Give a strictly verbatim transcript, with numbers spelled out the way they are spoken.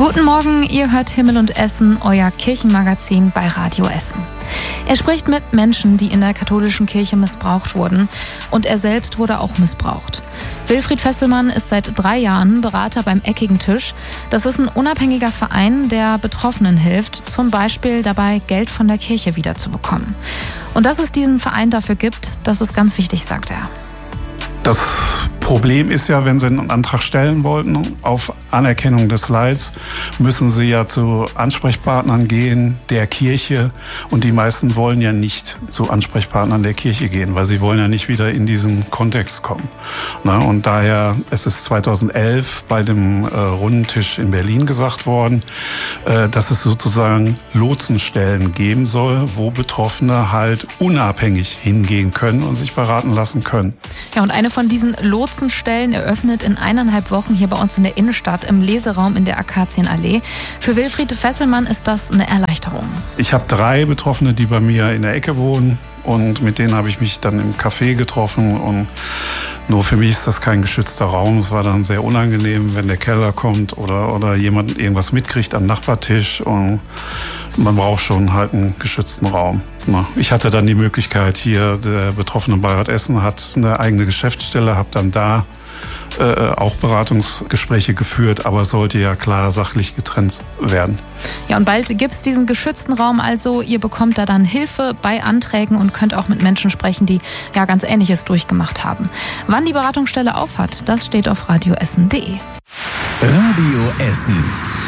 Guten Morgen, ihr hört Himmel und Essen, euer Kirchenmagazin bei Radio Essen. Er spricht mit Menschen, die in der katholischen Kirche missbraucht wurden, und er selbst wurde auch missbraucht. Wilfried Fesselmann ist seit drei Jahren Berater beim Eckigen Tisch. Das ist ein unabhängiger Verein, der Betroffenen hilft, zum Beispiel dabei, Geld von der Kirche wiederzubekommen. Und dass es diesen Verein dafür gibt, das ist ganz wichtig, sagt er. Das Problem ist ja, wenn Sie einen Antrag stellen wollten auf Anerkennung des Leids, müssen Sie ja zu Ansprechpartnern gehen der Kirche. Und die meisten wollen ja nicht zu Ansprechpartnern der Kirche gehen, weil sie wollen ja nicht wieder in diesen Kontext kommen. Und daher, es ist zweitausendelf bei dem äh, runden Tisch in Berlin gesagt worden, äh, dass es sozusagen Lotsenstellen geben soll, wo Betroffene halt unabhängig hingehen können und sich beraten lassen können. Ja, und eine von diesen Lotsenstellen eröffnet in eineinhalb Wochen hier bei uns in der Innenstadt im Leseraum in der Akazienallee. Für Wilfried Fesselmann ist das eine Erleichterung. Ich habe drei Betroffene, die bei mir in der Ecke wohnen, und mit denen habe ich mich dann im Café getroffen, und nur für mich ist das kein geschützter Raum. Es war dann sehr unangenehm, wenn der Keller kommt oder, oder jemand irgendwas mitkriegt am Nachbartisch, und man braucht schon halt einen geschützten Raum. Ich hatte dann die Möglichkeit hier, der betroffene Beirat Essen hat eine eigene Geschäftsstelle, habe dann da äh, auch Beratungsgespräche geführt, aber es sollte ja klar sachlich getrennt werden. Ja, und bald gibt es diesen geschützten Raum, also ihr bekommt da dann Hilfe bei Anträgen und könnt auch mit Menschen sprechen, die ja ganz Ähnliches durchgemacht haben. Wann die Beratungsstelle aufhat, das steht auf radioessen punkt de. Radio Essen.